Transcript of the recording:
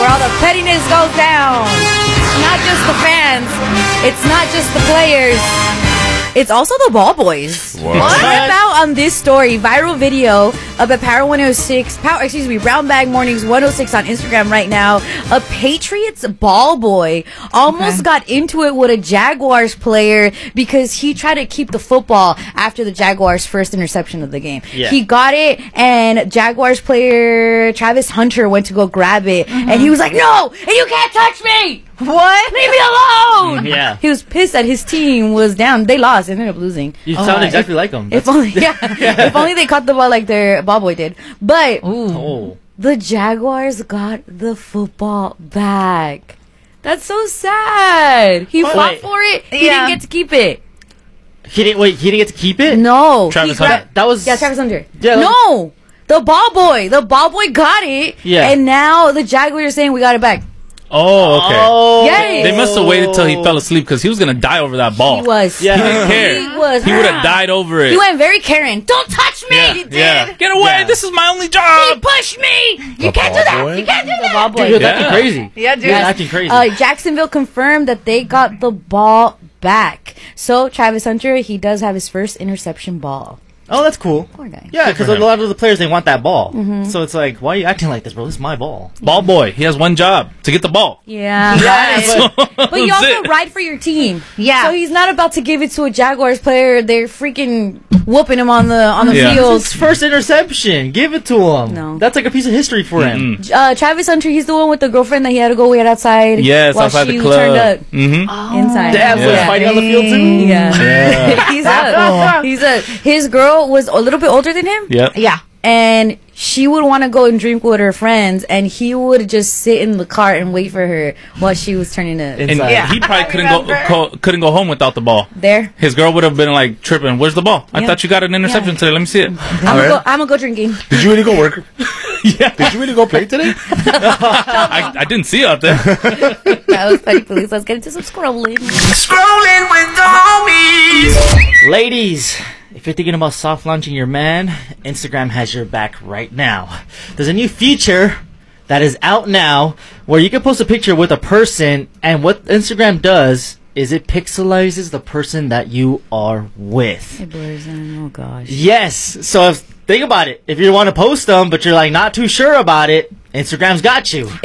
all the pettiness goes down. It's not just the fans. It's not just the players. It's also the ball boys. What? What about on this story? Viral video of a Power 106, Brown Bag Mornings 106 on Instagram right now. A Patriots ball boy almost got into it with a Jaguars player because he tried to keep the football after the Jaguars' first interception of the game. Yeah. He got it, and Jaguars player Travis Hunter went to go grab it, and he was like, "No, and you can't touch me! What? Leave me alone!" Yeah. He was pissed that his team was down. They lost. They ended up losing. You sound exactly like him. If only, if only they caught the ball like their ball boy did. But Oh. the Jaguars got the football back. That's so sad. He fought Wait. for it. He Yeah. didn't get to keep it. He didn't get to keep it? No. Travis He Hunter? That was... Yeah, Travis Hunter. Yeah, No. The ball boy. The ball boy got it. Yeah. And now the Jaguars are saying we got it back. Oh, okay. Oh. Yay. They must have waited till he fell asleep because he was going to die over that ball. He was. Yeah. He didn't care. He was. He would have died over it. He went very Karen. Don't touch me. yeah. He did. Yeah. Get away. Yeah. This is my only He job. pushed me. You can't do ball that. boy? You can't do that. The ball boy. Dude, you're Yeah. acting crazy. Yeah, dude. You're acting crazy. Jacksonville confirmed that they got the ball back. So Travis Hunter, he does have his first interception ball. Oh, that's cool. Poor guy. Yeah, because a him. lot of the players, they want that ball. So it's like, why are you acting like this, bro? This is my ball. Ball boy. He has one job to get the ball. Yeah. Yeah, But you That's also it. ride for your team. Yeah. So he's not about to give it to a Jaguars player. They're freaking whooping him on the Yeah. field. His first interception. Give it to him. No. That's like a piece of history for him. Travis Hunter, he's the one with the girlfriend that he had to go wait outside. Yes, while outside she the club. turned up Mm-hmm. inside. Damn, so Yeah. he's fighting on the field too? Yeah. His girl was a little bit older than him. Yep. Yeah. And she would want to go and drink with her friends, and he would just sit in the car and wait for her while she was turning to And Inside. Yeah. he probably I couldn't go home without the ball. there. His girl would have been like tripping. Where's the ball? I Yeah. thought you got an interception today. Let me see it. I'm gonna go drinking. Did you really go work? Yeah. Did you really go play today? I didn't see you out there. That was funny, police. Let's get into some scrolling. Scrolling with the homies. Ladies, if you're thinking about soft launching your man, Instagram has your back right now. There's a new feature that is out now where you can post a picture with a person, and what Instagram does is it pixelizes the person that you are with. It blurs in. Oh gosh. Yes. So think about it. If you want to post them, but you're like not too sure about it, Instagram's got you.